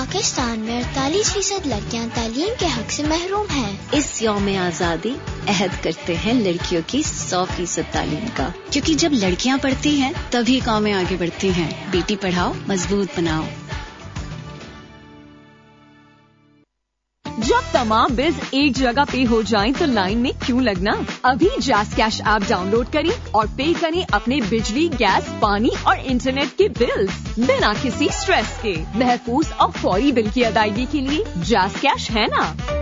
पाकिस्तान में 48% लड़कियां तालीम के हक से महरूम हैं। इस यौम आज़ादी अहद करते हैं लड़कियों की 100% तालीम का, क्योंकि जब लड़कियां पढ़ती हैं तभी कौमें आगे बढ़ती हैं। बेटी पढ़ाओ, मजबूत बनाओ। जब तमाम बिल्स एक जगह पे हो जाएं तो लाइन में क्यों लगना? अभी जैस कैश ऐप डाउनलोड करें और पे करें अपने बिजली, गैस, पानी और इंटरनेट के बिल्स बिना किसी स्ट्रेस के। महफूज और फौरी बिल की अदायगी के लिए जैस कैश है ना।